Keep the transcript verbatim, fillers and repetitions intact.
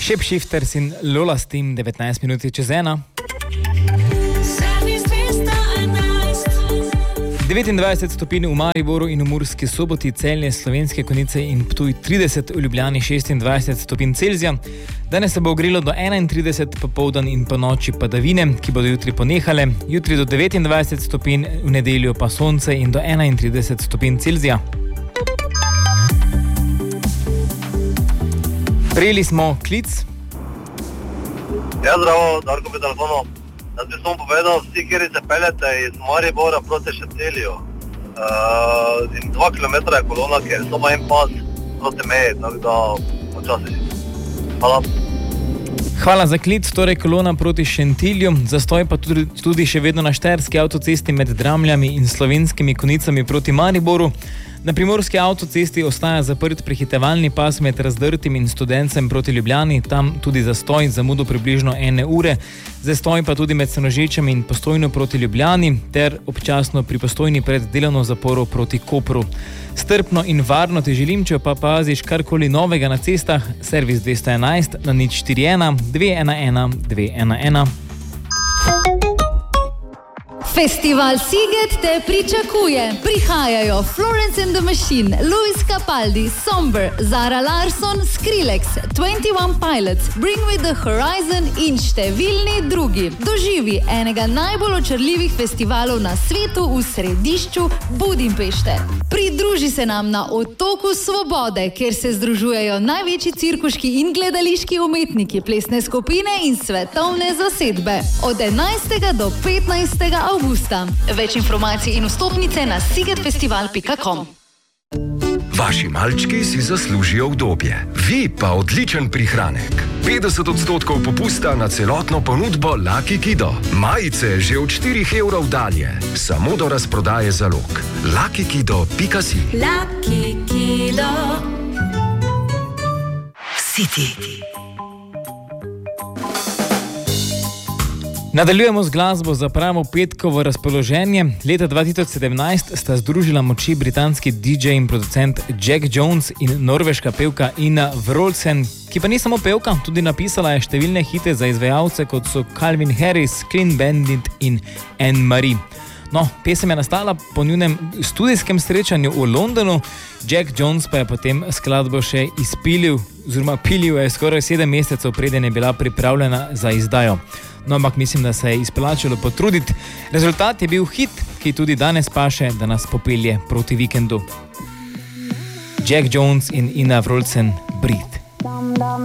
Shapeshifters in Lola Steam, devetnajst minut čez ena. devetindvajset stopinj v Mariboru in v Murski Soboti, Celje, Slovenske Konjice in Ptuj trideset, v Ljubljani šestindvajset stopinj Celzija. Danes se bo ogrelo do enaintrideset, popoldan in po noči padavine, ki bodo jutri ponehale. Jutri do devetindvajset stopinj, v nedeljo pa sonce in do enaintrideset stopinj Celzija. Prejeli smo klic. Ja, zdravo, Darko pri telefonu. Jaz bi samo povedal, vsi, kjer se peljete iz Maribora proti Šentilju. Uh, in dva kilometra je kolona, ker je samo en pas proti meji, tako da počasi. Hvala. Hvala za klic, torej kolona proti Šentilju, zastoj pa tudi, tudi še vedno na štajerski avtocesti med Dramljami in Slovenskimi Konjicami proti Mariboru. Na primorski avtocesti ostaja zaprt prehitevalni pas med Razdrtim in Studencem proti Ljubljani, tam tudi zastoj, zamudo približno ene ure, zastoj pa tudi med Senožečami in Postojno proti Ljubljani ter občasno pri Postojni pred delovno zaporo proti Kopru. Strpno in varno ti želim, če pa paziš karkoli novega na cestah, servis dvesto enajst na nič štiri ena dve ena ena dve ena ena. Festival Sziget te pričakuje. Prihajajo Florence and the Machine, Luis Capaldi, Somber, Zara Larsson, Skrillex, twenty one Pilots, Bring Me the Horizon in številni drugi. Doživi enega najbolj očarljivih festivalov na svetu v središču Budimpešte. Pridruži se nam na Otoku Svobode, kjer se združujejo največji cirkuški in gledališki umetniki, plesne skupine in svetovne zasedbe. Od enajstega do petnajstega avgusta. Več informacij in vstopnice na szigetfestival pika com. Vaši malčki si zaslužijo udobje, vi pa odličen prihranek. petdeset odstotkov popusta na celotno ponudbo Lucky Kido. Majice že od štirih evrov dalje, samo do razprodaje zalog. lucky kido pika si. Lucky Kido. City. Nadaljujemo z glasbo za pravo petkovo razpoloženje. Leta dva tisoč sedemnajst sta združila moči britanski D J in producent Jack Jones in norveška pevka Ina Wroldsen, ki pa ni samo pevka, tudi napisala je številne hite za izvajalce, kot so Calvin Harris, Clean Bandit in Anne Marie. No, pesem je nastala po njunem studijskem srečanju v Londonu, Jack Jones pa je potem skladbo še izpilil, oziroma pilil je skoraj sedem mesecev, preden je bila pripravljena za izdajo. No, ampak mislim, da se je izplačalo potruditi. Rezultat je bil hit, ki tudi danes paše, da nas popelje proti vikendu. Jack Jones in Ina Wroldsen, Breathe.